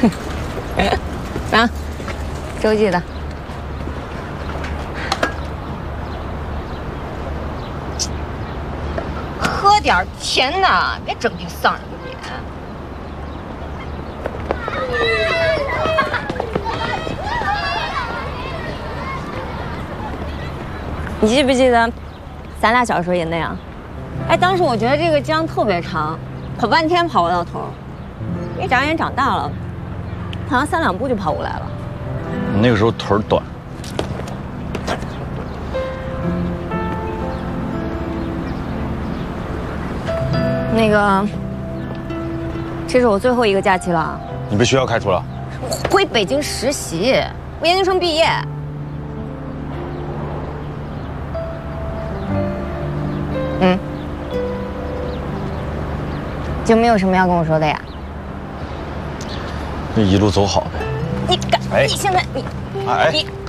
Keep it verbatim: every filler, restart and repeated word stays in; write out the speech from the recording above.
啊，周记的。喝点甜的，别整天丧着个脸。你记不记得，咱俩小时候也那样？哎，当时我觉得这个江特别长，跑半天跑不到头。一眨眼长大了，好像三两步就跑过来了。 你那个时候腿短。 那个，这是我最后一个假期了。 你被学校开除了？ 回北京实习，我研究生毕业。嗯，就没有什么要跟我说的呀？ 那一路走好呗。 你敢？ 哎， 你现在你哎， 你